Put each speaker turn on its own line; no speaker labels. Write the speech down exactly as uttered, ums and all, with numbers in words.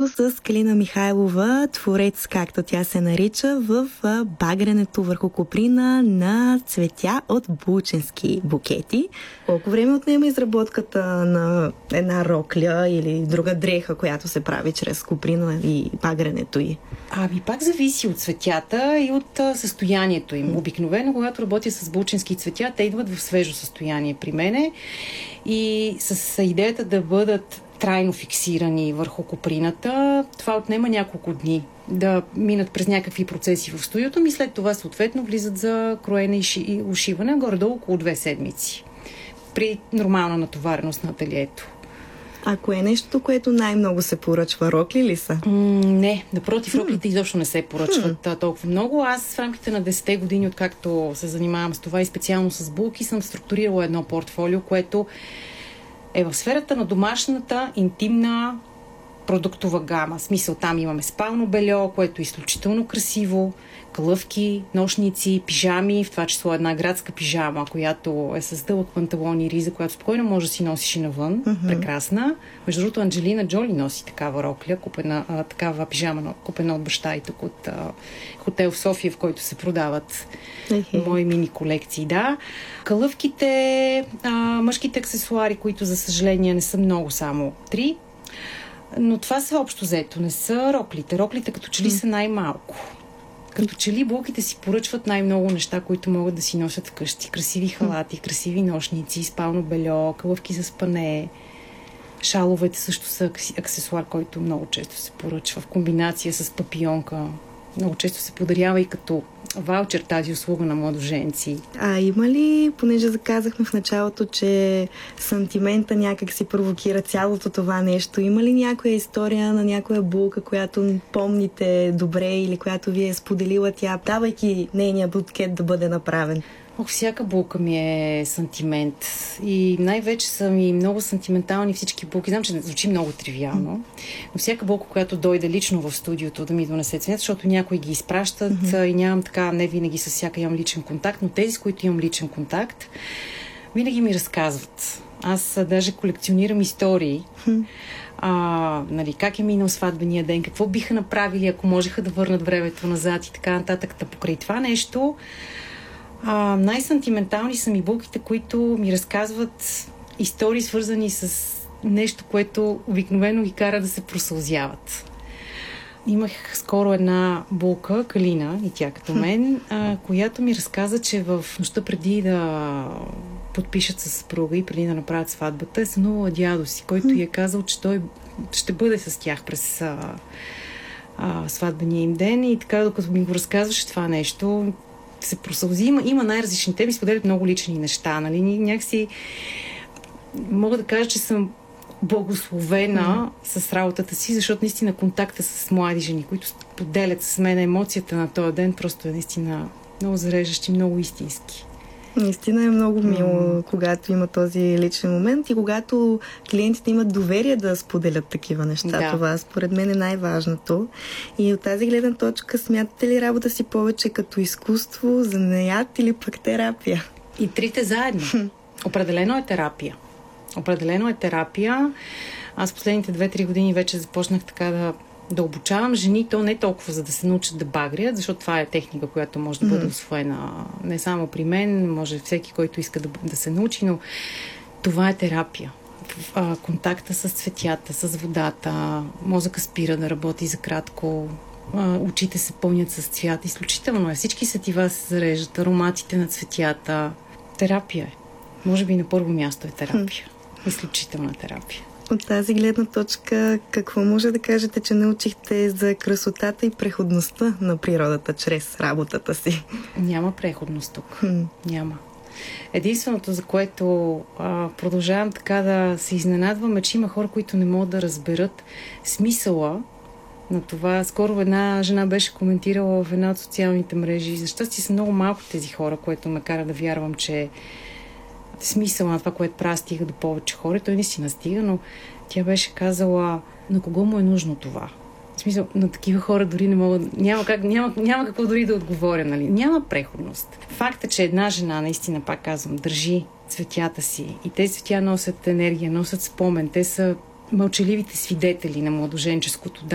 с Калина Михайлова, творец, както тя се нарича, в багренето върху коприна на цветя от булченски букети. Колко време отнема изработката на една рокля или друга дреха, която се прави чрез коприна и багренето й?
Ами пак зависи от цветята и от а, състоянието им. Обикновено, когато работя с булченски цветя, те идват в свежо състояние при мене и с идеята да бъдат трайно фиксирани върху коприната, това отнема няколко дни да минат през някакви процеси в студиото ми, след това съответно влизат за кроене и ушиване горе-долу около две седмици при нормална натовареност на ателието.
А кое е нещо, което най-много се поръчва? Рокли ли са?
М- не, напротив, роклите изобщо не се поръчват mm. толкова много. Аз в рамките на десет години, откакто се занимавам с това и специално с булки, съм структурирала едно портфолио, което е в сферата на домашната, интимна продуктова гама. В смисъл, там имаме спално бельо, което е изключително красиво, калъвки, нощници, пижами, в това число една градска пижама, която е с дълъг панталон и риза, която спокойно може да си носиш и навън. Mm-hmm. Прекрасна. Между другото, Анджелина Джоли носи такава рокля, купена, а, такава пижама, купена от баща и тук от а, хотел в София, в който се продават mm-hmm. мои мини колекции. Да. Калъвките, а, мъжките аксесуари, които за съжаление не са много, само три. Но това са общо взето, не са роклите. Роклите като че ли са най-малко. Като че ли булките си поръчват най-много неща, които могат да си носят вкъщи. Красиви халати, красиви нощници, спално бельо, калъвки за спане. Шаловете също са аксесуар, който много често се поръчва в комбинация с папионка. Много често се подарява и като ваучер тази услуга на младоженци.
А има ли, понеже заказахме в началото, че сантимента някак си провокира цялото това нещо, има ли някоя история на някоя булка, която помните добре или която ви е споделила тя, давайки нейния букет да бъде направен?
Ох, всяка булка ми е сантимент. И най-вече са ми много сантиментални всички булки. Знам, че не звучи много тривиално, но всяка булка, която дойде лично в студиото да ми донесе цвят, защото някои ги изпращат mm-hmm. и нямам така, не винаги с всяка имам личен контакт, но тези, с които имам личен контакт, винаги ми разказват. Аз даже колекционирам истории. Mm-hmm. А, нали, как е минал сватбения ден, какво биха направили, ако можеха да върнат времето назад и така нататък. Покрай това нещо А, най-сантиментални са ми булките, които ми разказват истории, свързани с нещо, което обикновено ги кара да се просълзяват. Имах скоро една булка, Калина, и тя като мен, а, която ми разказа, че в нощта преди да подпишат със съпруга и преди да направят сватбата, е сънувала дядо си, който й е казал, че той ще бъде с тях през а, а, сватбения им ден, и така, докато ми го разказваше това нещо, се просълзи. Има, има най-различни. Те ми споделят много лични неща. Нали? Някакси мога да кажа, че съм благословена mm. с работата си, защото наистина контакта с млади жени, които поделят с мен емоцията на този ден, просто е наистина много зареждащ и много истински.
Наистина е много мило, mm. когато има този личен момент и когато клиентите имат доверие да споделят такива неща. Да. Това според мен е най-важното. И от тази гледна точка смятате ли работа си повече като изкуство, занаят или пък терапия?
И трите заедно. Определено е терапия. Определено е терапия. Аз последните две-три години вече започнах така да да обучавам жени, то не толкова за да се научат да багрят, защото това е техника, която може да бъде усвоена не само при мен, може всеки, който иска да, да се научи, но това е терапия. А, контакта с цветята, с водата, мозъка спира да работи за кратко, а, очите се пълнят с цвят. Изключително е. Всички сетива се зареждат, ароматите на цветята. Терапия е. Може би на първо място е терапия. Изключителна терапия.
От тази гледна точка, какво може да кажете, че научихте за красотата и преходността на природата чрез работата си?
Няма преходност тук. Хм. Няма. Единственото, за което а, продължавам така да се изненадвам, е, че има хора, които не могат да разберат смисъла на това. Скоро една жена беше коментирала в една от социалните мрежи. За щастие са много малко тези хора, което ме кара да вярвам, че смисъл на това, което правя, стига до повече хора. Той наистина стига, но тя беше казала, на кого му е нужно това. В смисъл, на такива хора дори не могат, няма, как, няма, няма какво дори да отговоря, нали? Няма преходност. Факта, че една жена, наистина, пак казвам, държи цветята си и тези цветя носят енергия, носят спомен, те са мълчаливите свидетели на младоженческото. Да,